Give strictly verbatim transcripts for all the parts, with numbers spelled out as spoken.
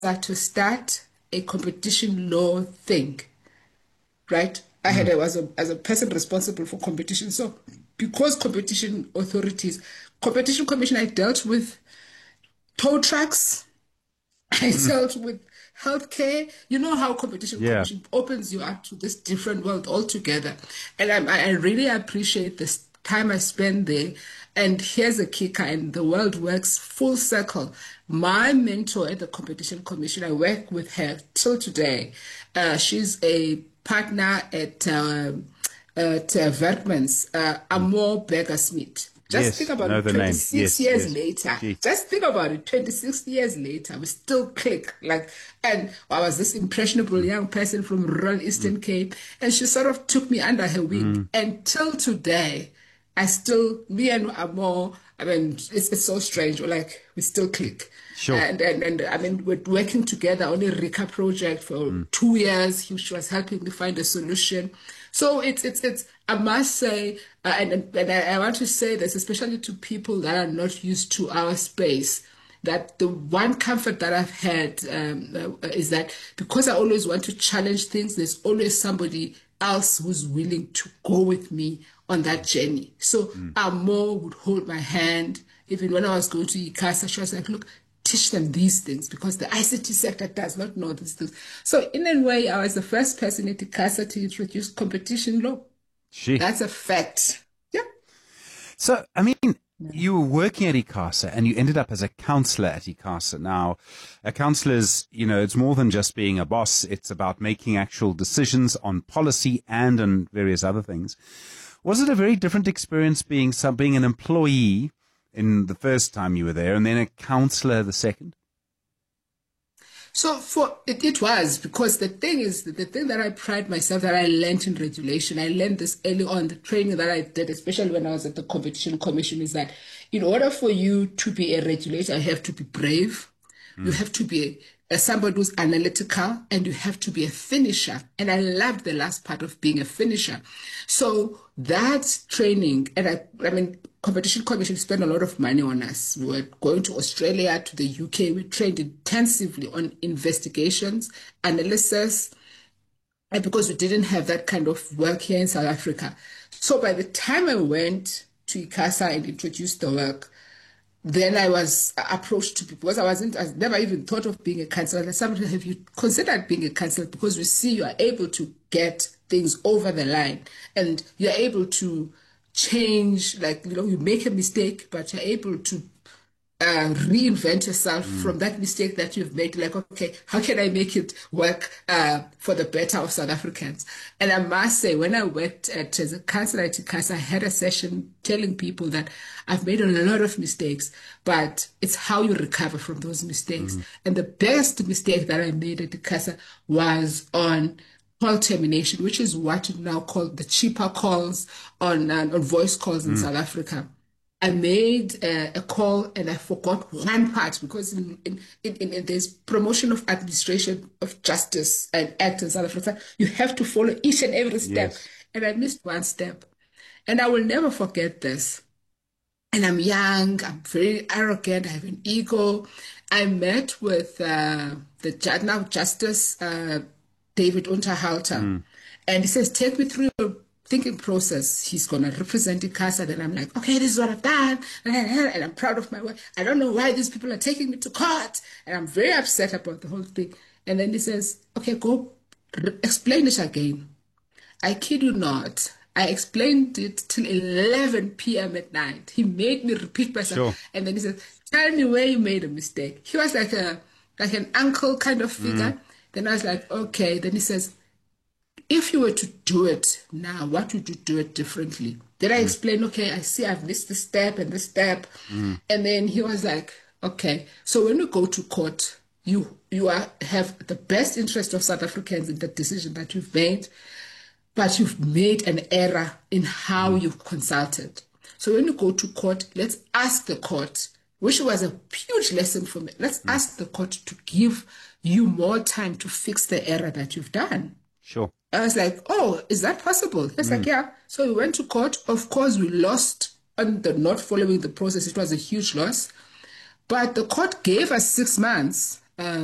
to start a competition law thing, right? I had Mm. a, as a as a person responsible for competition. So because competition authorities, competition commission, I dealt with tow trucks, I Mm. dealt with healthcare. You know how competition Yeah. commission opens you up to this different world altogether. And I, I really appreciate this time I spent there. And here's a kicker, and the world works full circle. My mentor at the competition commission, I work with her till today. Uh, she's a partner at uh, at uh, Vertmans, uh, Mm. Amor Berger Smith. Just think Yes, about know it, the name. twenty-six Yes, years yes. later. Gee. Just think about it, twenty-six years later, we still click. Like, and I was this impressionable Mm. young person from rural Mm. Eastern Cape, and she sort of took me under her wing. Mm. Until today, I still, me and Amor, I mean, it's, it's so strange. We're like, we still click. Sure. And, and, and I mean, we're working together on a RICA project for Mm. two years. He, she was helping me find a solution. So it's, it's, it's, I must say, uh, and, and I, I want to say this, especially to people that are not used to our space, that the one comfort that I've had um, uh, is that because I always want to challenge things, there's always somebody else who's willing to go with me on that journey. So Mm. Amo would hold my hand. Even when I was going to ICASA, she was like, look, teach them these things because the I C T sector does not know these things. So in a way, I was the first person at ICASA to introduce competition law. Gee. That's a fact. Yeah. So, I mean, you were working at ICASA and you ended up as a counselor at ICASA. Now, a counselor is, you know, it's more than just being a boss. It's about making actual decisions on policy and on various other things. Was it a very different experience being some, being an employee in the first time you were there and then a counselor the second? So for it, it was because the thing is the thing that I pride myself that I learned in regulation. I learned this early on. The training that I did, especially when I was at the Competition Commission, is that in order for you to be a regulator, you have to be brave. Mm. You have to be a, a somebody who's analytical, and you have to be a finisher. And I loved the last part of being a finisher. So that training, and I, I mean. Competition Commission spent a lot of money on us. We were going to Australia, to the U K. We trained intensively on investigations, analysis, and because we didn't have that kind of work here in South Africa. So by the time I went to ICASA and introduced the work, then I was approached to people because I wasn't, I never even thought of being a counselor. And somebody, have you considered being a counselor? Because we see you are able to get things over the line and you're able to change, like, you know, you make a mistake, but you're able to uh, reinvent yourself mm. from that mistake that you've made. Like, okay, how can I make it work uh, for the better of South Africans? And I must say, when I worked at as a counselor at ICASA, I had a session telling people that I've made a lot of mistakes, but it's how you recover from those mistakes. Mm. And the best mistake that I made at ICASA was on call termination, which is what you now call the cheaper calls on uh, on voice calls in mm. South Africa. I made uh, a call and I forgot one part because in, in, in, in there's promotion of administration of justice and act in South Africa. You have to follow each and every step. Yes. And I missed one step. And I will never forget this. And I'm young, I'm very arrogant, I have an ego. I met with uh, the judge, now Justice uh, David Unterhalter. Mm. And he says, take me through your thinking process. He's going to represent ICASA. And I'm like, okay, this is what I've done. And I'm proud of my work. I don't know why these people are taking me to court. And I'm very upset about the whole thing. And then he says, okay, go explain it again. I kid you not. I explained it till eleven p.m. at night. He made me repeat myself. Sure. And then he said, tell me where you made a mistake. He was like a like an uncle kind of figure. Mm. Then I was like, okay. Then he says, if you were to do it now, what would you do it differently? Then I mm. explained, okay, I see I've missed this step and this step. Mm. And then he was like, okay, so when you go to court, you you are have the best interest of South Africans in the decision that you've made, but you've made an error in how mm. you've consulted. So when you go to court, let's ask the court, which was a huge lesson for me. Let's mm. ask the court to give you more time to fix the error that you've done. Sure. I was like, oh, is that possible? It's mm. like, yeah. So we went to court. Of course, we lost on the not following the process. It was a huge loss. But the court gave us six months um,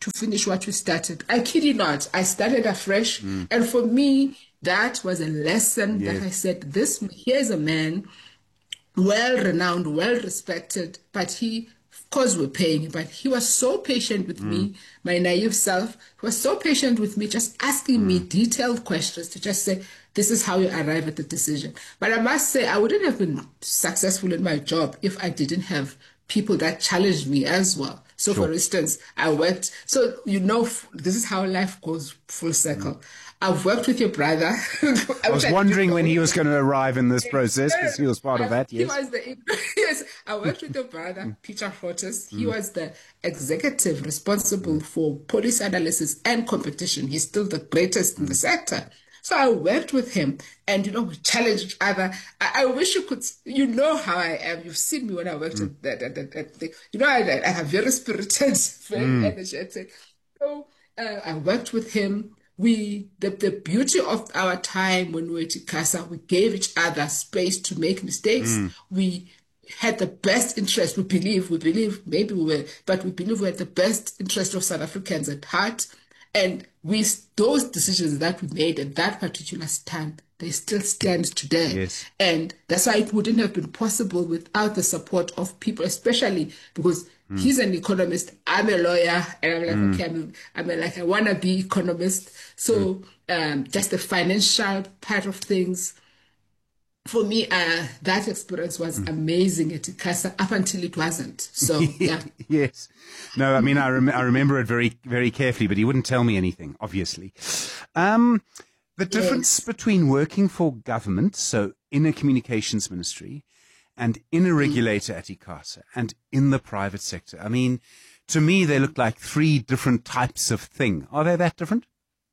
to finish what we started. I kid you not, I started afresh. Mm. And for me, that was a lesson yes. that I said, this, here's a man, well-renowned, well-respected, but he, of course we're paying him, but he was so patient with mm. me, my naive self. He was so patient with me, just asking mm. me detailed questions to just say, this is how you arrive at the decision. But I must say, I wouldn't have been successful in my job if I didn't have people that challenged me as well. So, sure. for instance, I worked, so you know, this is how life goes full circle. Mm. I've worked with your brother. I, I was wondering when he was going to arrive in this process, because he was part I, of that, yes. He was the, yes, I worked with your brother, Peter Fortis. He mm. was the executive responsible mm. for police analysis and competition. He's still the greatest mm. in the sector. So I worked with him, and, you know, we challenged each other. I, I wish you could, you know how I am. You've seen me when I worked mm. at that, that, that, that. You know, I, I have very spirited, very mm. energetic. So uh, I worked with him. We, the, the beauty of our time when we were at ICASA, we gave each other space to make mistakes. Mm. We had the best interest, we believe, we believe, maybe we were, but we believe we had the best interest of South Africans at heart. And we, those decisions that we made at that particular time, they still stand today. Yes. And that's why it wouldn't have been possible without the support of people, especially because mm. he's an economist, I'm a lawyer, and I'm like, mm. okay, I'm, I'm a, like a wannabe economist. So mm. um, just the financial part of things, for me, uh, that experience was mm. amazing at ICASA up until it wasn't. So, yeah. Yes. No, I mean, I, rem- I remember it very, very carefully, but he wouldn't tell me anything, obviously. Um, the difference yes. between working for government, so in a communications ministry, and in a regulator mm. at ICASA, and in the private sector. I mean, to me, they look like three different types of thing. Are they that different?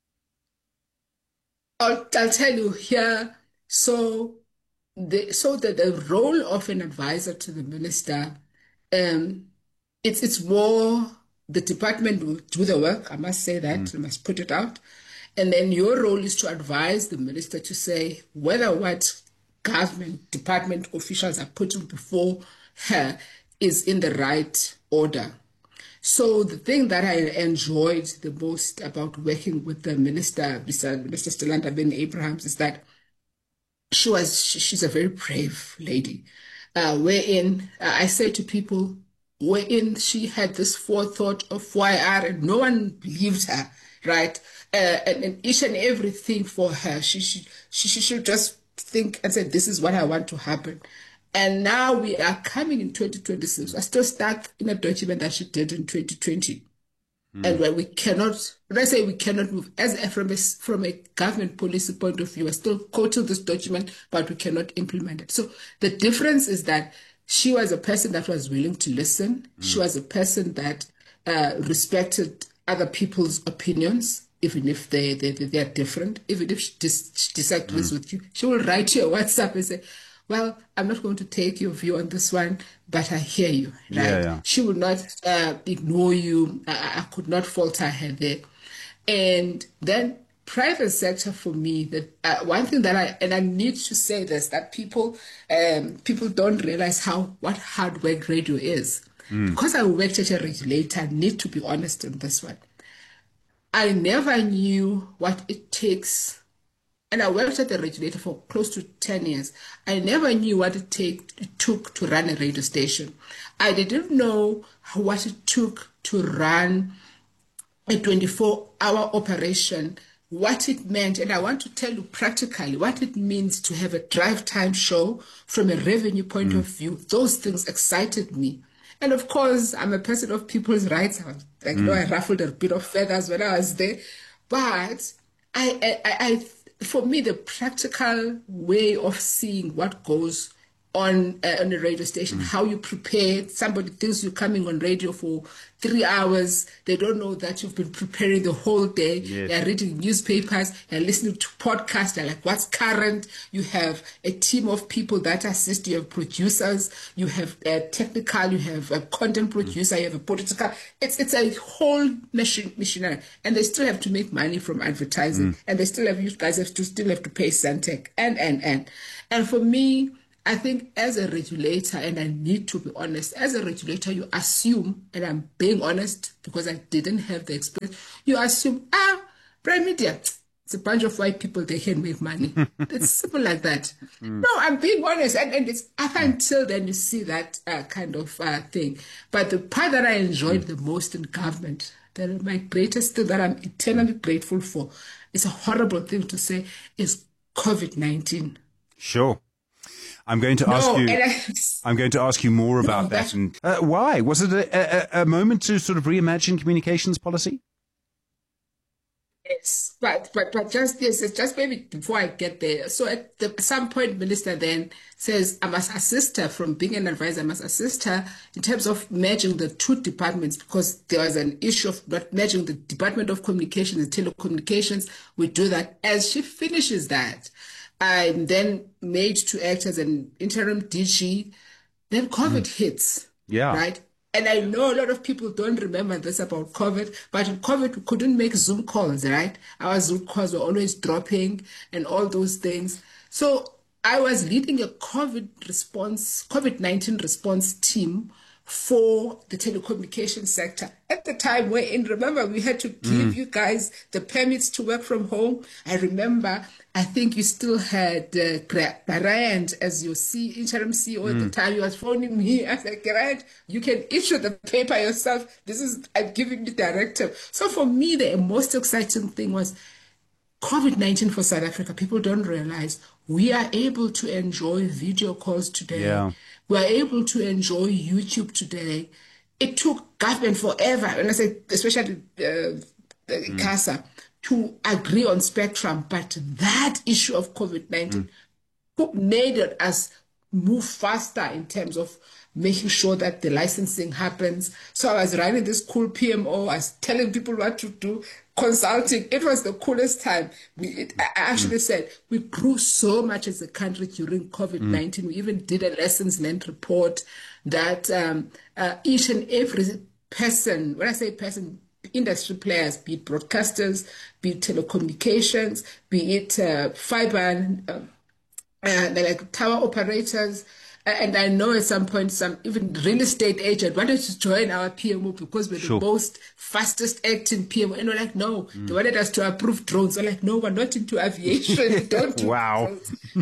I'll, I'll tell you here. So... The, so that the role of an advisor to the minister, um, it's it's more the department will do the work. I must say that mm. I must put it out, and then your role is to advise the minister to say whether what government department officials are putting before her is in the right order. So the thing that I enjoyed the most about working with the minister, Minister Stilanda Beni-Abrahams, is that She was, she's a very brave lady, uh, wherein uh, I say to people, wherein she had this forethought of Y R and no one believed her, right? Uh, and, and each and everything for her, she, she, she, she should just think and say, this is what I want to happen. And now we are coming in twenty twenty-six. We're still stuck in a document that she did in twenty twenty. Mm. And where we cannot, when I say we cannot move, as a, from, a, from a government policy point of view, we're still quoting this document, but we cannot implement it. So the difference is that she was a person that was willing to listen. Mm. She was a person that uh, respected other people's opinions, even if they, they, they are different, even if she, dis, she disagrees mm. with you. She will write you a WhatsApp and say, well, I'm not going to take your view on this one, but I hear you, right? Yeah, yeah. She would not uh, ignore you. I, I could not falter her there. And then private sector for me, that uh, one thing that I, and I need to say this, that people um, people don't realize how, what hard work radio is. Mm. Because I worked at a regulator, I need to be honest on this one. I never knew what it takes. And I worked at the regulator for close to ten years. I never knew what it, take, it took to run a radio station. I didn't know what it took to run a twenty-four hour operation, what it meant. And I want to tell you practically what it means to have a drive time show from a revenue point mm. of view. Those things excited me. And of course, I'm a person of people's rights. I, was, like, mm. you know, I ruffled a bit of feathers when I was there. But I, I, I, I for me, the practical way of seeing what goes on uh, on a radio station, mm. how you prepare. Somebody thinks you're coming on radio for three hours. They don't know that you've been preparing the whole day. Yes. They're reading newspapers, they're listening to podcasts, they're like, what's current? You have a team of people that assist. You have producers, you have a technical, you have a content producer, mm. you have a political. It's it's a whole machine, machinery. And they still have to make money from advertising. Mm. And they still have, you guys have to still have to pay Santec and, and, and. And for me, I think as a regulator, and I need to be honest, as a regulator, you assume, and I'm being honest because I didn't have the experience, you assume, ah, Prime Media, it's a bunch of white people, they can make money. It's simple like that. Mm. No, I'm being honest. And, and it's up until then you see that uh, kind of uh, thing. But the part that I enjoyed mm. the most in government, that my greatest thing that I'm eternally grateful for, it's a horrible thing to say, is COVID nineteen. Sure. I'm going to no, ask you. I, I'm going to ask you more about no, that. that. And uh, why was it a, a, a moment to sort of reimagine communications policy? Yes, but but but just yes, just maybe before I get there. So at the, some point, Minister then says, I must assist her from being an advisor. I must assist her in terms of merging the two departments, because there was an issue of not merging the Department of Communications and Telecommunications. We do that. As she finishes that, I'm then made to act as an interim D G. Then COVID mm. hits. Yeah. Right. And I know a lot of people don't remember this about COVID, but in COVID, we couldn't make Zoom calls, right? Our Zoom calls were always dropping and all those things. So I was leading a COVID response, COVID nineteen response team for the telecommunications sector. At the time, wherein, remember, we had to give mm. you guys the permits to work from home. I remember, I think you still had uh, Bryant as your C, interim C E O mm. at the time. He was phoning me. I said, Grant, you can issue the paper yourself. This is, I'm giving you directive. So for me, the most exciting thing was COVID nineteen for South Africa. People don't realize we are able to enjoy video calls today. Yeah. We are able to enjoy YouTube today. It took government forever, and I say especially uh, mm. CASA, to agree on spectrum. But that issue of COVID nineteen mm. made us move faster in terms of making sure that the licensing happens. So I was running this cool P M O. I was telling people what to do, consulting. It was the coolest time. We, it, I actually mm. said we grew so much as a country during COVID nineteen. Mm. We even did a lessons learned report that um, uh, each and every person, when I say person, industry players, be it broadcasters, be it telecommunications, be it uh, fiber, uh, uh, like tower operators, and I know at some point some even real estate agent wanted to join our P M O because we're sure. the most fastest acting P M O. And we're like, no, mm. they wanted us to approve drones. We're like, no, we're not into aviation. Don't do wow.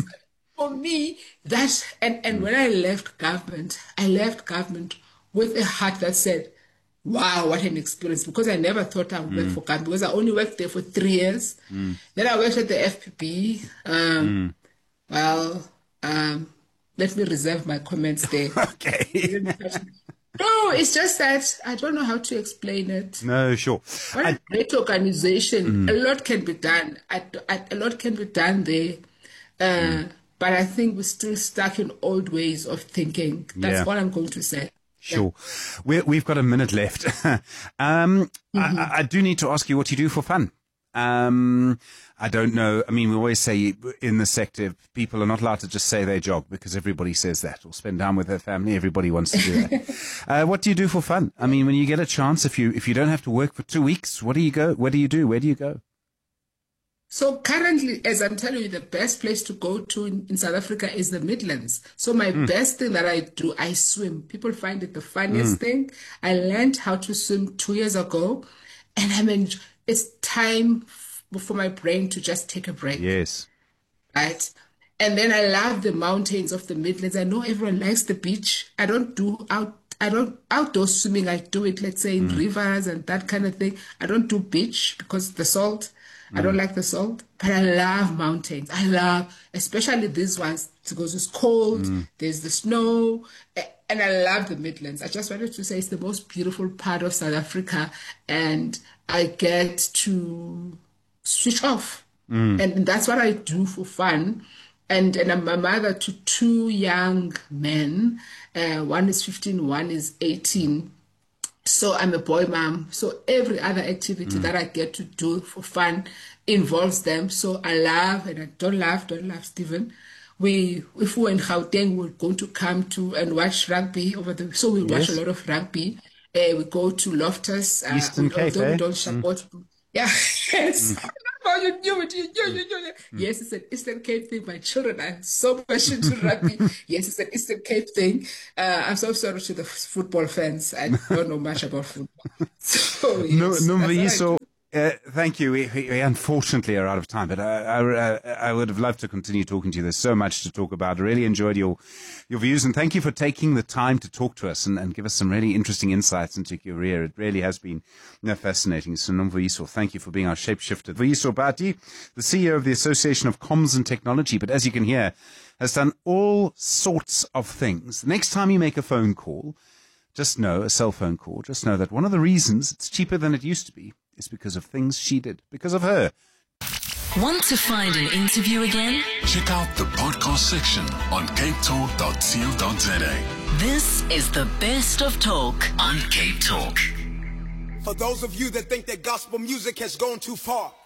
For me, that's, and, and mm. when I left government, I left government with a heart that said, wow, what an experience. Because I never thought I would mm. work for government, because I only worked there for three years. Mm. Then I worked at the F P B. Um, mm. Well, um, let me reserve my comments there. Okay. No, it's just that I don't know how to explain it. No, sure. What a great organization. Mm. A lot can be done. I, I, a lot can be done there. Uh, mm. But I think we're still stuck in old ways of thinking. That's yeah. all I'm going to say. Sure. Yeah. We're, we've got a minute left. um, mm-hmm. I, I do need to ask you what you do for fun. Um, I don't know. I mean, we always say in the sector, people are not allowed to just say their job because everybody says that, or spend time with their family. Everybody wants to do that. uh, what do you do for fun? I mean, when you get a chance, if you, if you don't have to work for two weeks, what do you go? Where do you do? Where do you go? So currently, as I'm telling you, the best place to go to in, in South Africa is the Midlands. So my mm. best thing that I do, I swim. People find it the funniest mm. thing. I learned how to swim two years ago, and I mean, it's time for my brain to just take a break. Yes. Right? And then I love the mountains of the Midlands. I know everyone likes the beach. I don't do out, I don't outdoor swimming. I do it, let's say, in mm. rivers and that kind of thing. I don't do beach because the salt. Mm. I don't like the salt, but I love mountains. I love, especially these ones, because it's cold, mm. there's the snow, and I love the Midlands. I just wanted to say it's the most beautiful part of South Africa, and I get to switch off. Mm. And that's what I do for fun. And and I'm a mother to two young men. Uh, one is fifteen, one is eighteen. So I'm a boy mom. So every other activity mm. that I get to do for fun involves them. So I laugh, and I don't laugh, don't laugh, Stephen. We, if we were in Gauteng, we're going to come to and watch rugby over the, so we watch yes. a lot of rugby. Uh, we go to Loftus. Uh, Eastern we, Cape, although eh? we don't support. Mm. Yeah, yes. Mm. Oh, you knew it. You knew, you knew. Mm. Yes, it's an Eastern Cape thing. My children are so much into rugby. Yes, it's an Eastern Cape thing. Uh, I'm so sorry to the football fans. I don't know much about football. So, yes, no, no, so, uh, thank you. We, we unfortunately are out of time, but I, I, I would have loved to continue talking to you. There's so much to talk about. I really enjoyed your your views, and thank you for taking the time to talk to us and, and give us some really interesting insights into your career. It really has been you know, fascinating. So, Nomvuyiso, thank you for being our shapeshifter. Vuyiso Bati, the C E O of the Association of Comms and Technology, but as you can hear, has done all sorts of things. The next time you make a phone call, just know, a cell phone call, just know that one of the reasons it's cheaper than it used to be is because of things she did, because of her. Want to find an interview again? Check out the podcast section on cape talk dot co dot za. This is the best of talk on Cape Talk. For those of you that think that gospel music has gone too far,